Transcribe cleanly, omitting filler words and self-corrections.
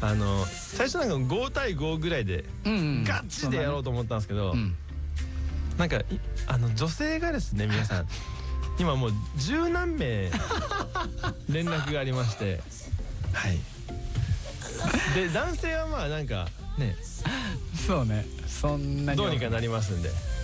最初なんか5対5ぐらいでガチでやろうと思ったんですけど、なんか女性がですね、皆さん今もう十何名連絡がありまして、はい。で男性はまあなんかね、 そうね、そんなにどうにかなりますんで。